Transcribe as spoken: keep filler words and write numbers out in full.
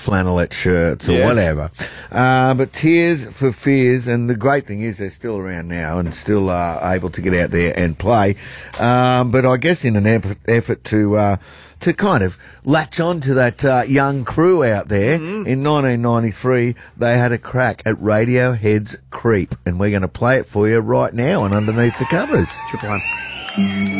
flannelette shirts or Yes. whatever. Uh, but Tears for Fears, and the great thing is they're still around now and still uh, able to get out there and play. Um, but I guess in an effort, effort to uh, to kind of latch on to that uh, young crew out there, Mm-hmm. in nineteen ninety-three, they had a crack at Radiohead's Creep, and we're going to play it for you right now on Underneath the Covers. Triple one.